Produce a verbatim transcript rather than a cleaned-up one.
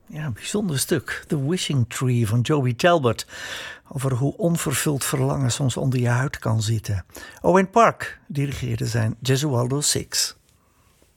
Ja, een bijzonder stuk. The Wishing Tree van Joey Talbot. Over hoe onvervuld verlangen soms onder je huid kan zitten. Owen Park dirigeerde zijn Gesualdo Six.